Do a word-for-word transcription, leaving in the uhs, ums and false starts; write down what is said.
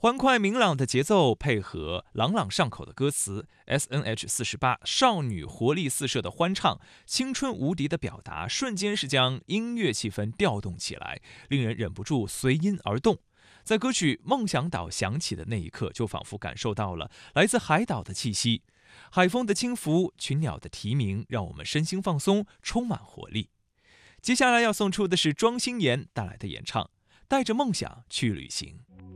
欢快明朗的节奏配合朗朗上口的歌词 ，S N H 四十八少女活力四射的欢唱，青春无敌的表达，瞬间是将音乐气氛调动起来，令人忍不住随音而动。在歌曲《梦想岛》响起的那一刻，就仿佛感受到了来自海岛的气息，海风的轻拂，群鸟的啼鸣，让我们身心放松，充满活力。接下来要送出的是庄心妍带来的演唱，带着梦想去旅行。